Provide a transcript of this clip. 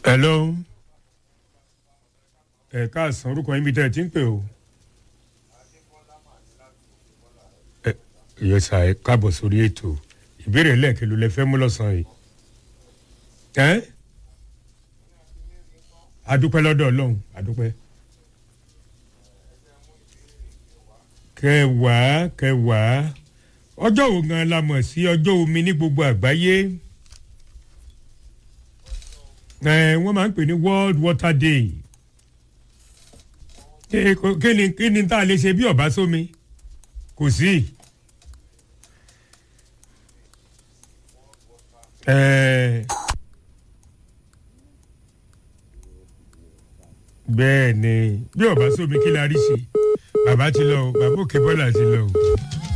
hello ẹ káàsán orúkọ yín bí tẹ́ ẹ ti ń pè o. yẹ sà ẹ káàbọ̀ sórí ètò ìbéèrè lẹ́ẹ̀kẹ́ ló lẹ fẹ́ mú lọ́sàn-án yìí. adúpẹ́ lọ́dọ̀ ọlọ́run adúpẹ́. kẹwàá ọjọ́ wo gan la mọ̀ sí ọjọ́ omi ní gbogbo àgbáyé. wọ́n máa ń pè ní world water day. kí ni tá a lè ṣe bí ọ̀bá sómi kò sí. bẹ́ẹ̀ ni bí ọ̀bá sómi kí la rí ṣe bàbá ti lọ bàbá òkè bọ́là ti lọ.